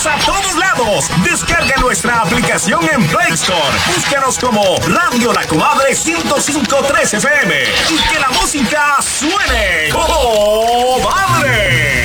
a todos lados. Descarga nuestra aplicación en Play Store. Búscanos como Radio La Comadre 105.3 FM y que la música